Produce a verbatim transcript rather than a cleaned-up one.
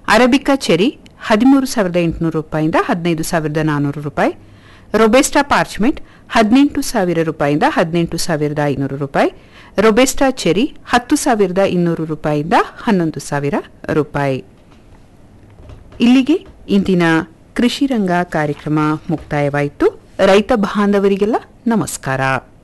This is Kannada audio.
ಅರಬಿಕಾ ಚೆರಿ ಹದಿಮೂರು ಸಾವಿರದ ಎಂಟುನೂರು ರೂಪಾಯಿಂದ ಹದಿನೈದು ಸಾವಿರದ ನಾನ್ನೂರು ರೂಪಾಯಿ, ರೊಬೆಸ್ಟಾ ಪಾರ್ಚ್ಮೆಂಟ್ ಹದಿನೆಂಟು ಸಾವಿರ ರೂಪಾಯಿಂದ ಹದಿನೆಂಟು ಸಾವಿರದ ಐನೂರು ರೂಪಾಯಿ, ರೊಬೆಸ್ಟಾ ಚೆರಿ ಹತ್ತು ಸಾವಿರದ ಇನ್ನೂರು ರೂಪಾಯಿಂದ ಹನ್ನೊಂದು ಸಾವಿರ ರೂಪಾಯಿ. ಇಲ್ಲಿಗೆ ಇಂದಿನ ಕೃಷಿ ರಂಗ ಕಾರ್ಯಕ್ರಮ ಮುಕ್ತಾಯವಾಯಿತು. ರೈತ ಬಾಂಧವರಿಗೆಲ್ಲ ನಮಸ್ಕಾರ.